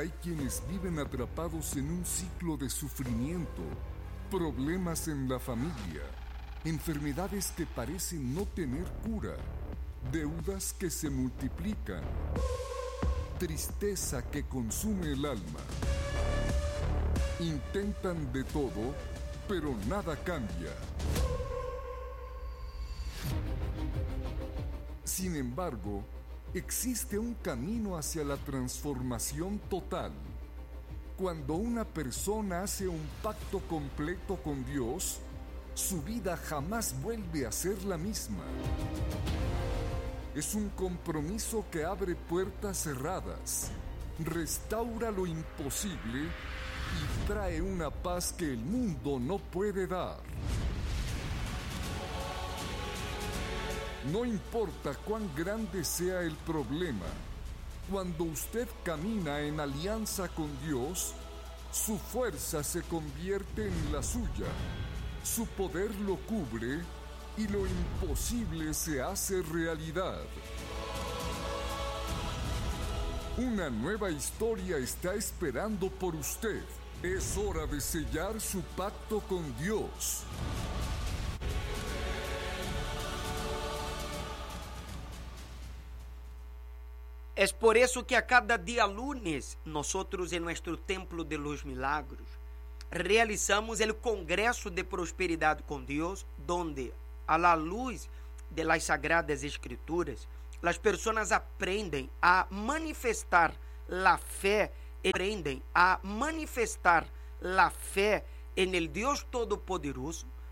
hay quienes viven atrapados en un ciclo de sufrimiento, problemas en la familia, enfermedades que parecen no tener cura, deudas que se multiplican, tristeza que consume el alma. Intentan de todo, pero nada cambia. Sin embargo, existe un camino hacia la transformación total. Cuando una persona hace un pacto completo con Dios, su vida jamás vuelve a ser la misma. Es un compromiso que abre puertas cerradas, restaura lo imposible y trae una paz que el mundo no puede dar. No importa cuán grande sea el problema, cuando usted camina en alianza con Dios, su fuerza se convierte en la suya, su poder lo cubre y lo imposible se hace realidad. Una nueva historia está esperando por usted. Es hora de sellar su pacto con Dios. Es por eso que a cada día lunes, nosotros en nuestro Templo de los Milagros, realizamos el Congreso de Prosperidad con Dios, donde, a la luz de las Sagradas Escrituras, las personas aprenden a manifestar la fe, en el Dios Todopoderoso,